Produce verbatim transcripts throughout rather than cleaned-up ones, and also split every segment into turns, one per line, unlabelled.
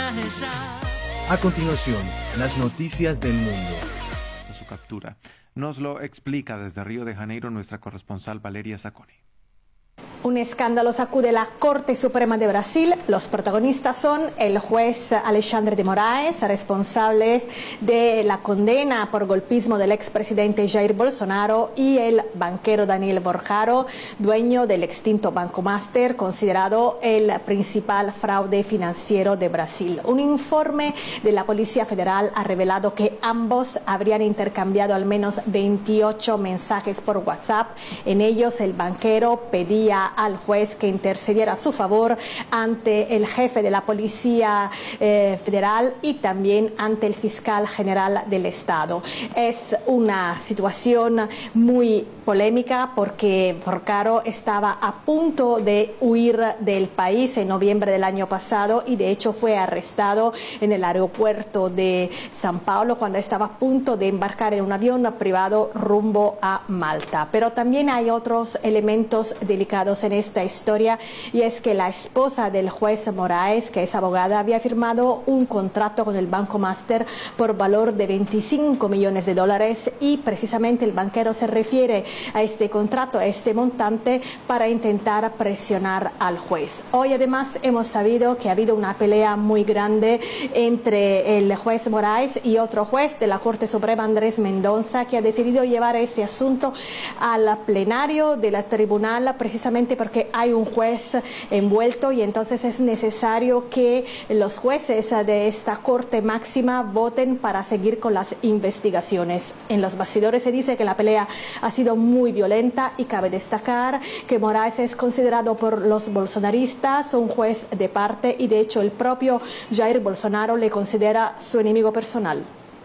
A continuación, las noticias del mundo.
Su captura nos lo explica desde Río de Janeiro nuestra corresponsal Valeria Zacconi.
Un escándalo sacude la Corte Suprema de Brasil. Los protagonistas son el juez Alexandre de Moraes, responsable de la condena por golpismo del expresidente Jair Bolsonaro, y el banquero Daniel Borjaro, dueño del extinto Banco Master, considerado el principal fraude financiero de Brasil. Un informe de la Policía Federal ha revelado que ambos habrían intercambiado al menos veintiocho mensajes por WhatsApp. En ellos el banquero pedía al juez que intercediera a su favor ante el jefe de la Policía eh, Federal y también ante el fiscal general del Estado. Es una situación muy polémica porque Borjaro estaba a punto de huir del país en noviembre del año pasado y de hecho fue arrestado en el aeropuerto de San Paulo cuando estaba a punto de embarcar en un avión privado rumbo a Malta. Pero también hay otros elementos delicados en esta historia, y es que la esposa del juez Moraes, que es abogada, había firmado un contrato con el Banco Master por valor de veinticinco millones de dólares, y precisamente el banquero se refiere a este contrato, a este montante, para intentar presionar al juez. Hoy además hemos sabido que ha habido una pelea muy grande entre el juez Moraes y otro juez de la Corte Suprema, Andrés Mendonça, que ha decidido llevar ese asunto al plenario del tribunal precisamente porque hay un juez envuelto, y entonces es necesario que los jueces de esta Corte Máxima voten para seguir con las investigaciones. En los bastidores se dice que la pelea ha sido muy violenta, y cabe destacar que Moraes es considerado por los bolsonaristas un juez de parte, y de hecho el propio Jair Bolsonaro le considera su enemigo personal.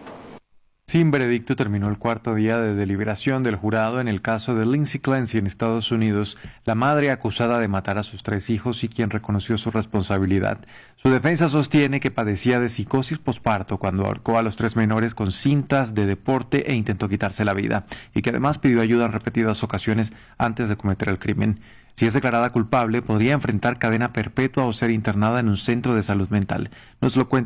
Sin veredicto terminó el cuarto día de deliberación del jurado en el caso de Lindsay Clancy en Estados Unidos, la madre acusada de matar a sus tres hijos y quien reconoció su responsabilidad. Su defensa sostiene que padecía de psicosis posparto cuando ahorcó a los tres menores con cintas de deporte e intentó quitarse la vida, y que además pidió ayuda en repetidas ocasiones antes de cometer el crimen. Si es declarada culpable, podría enfrentar cadena perpetua o ser internada en un centro de salud mental. Nos lo cuenta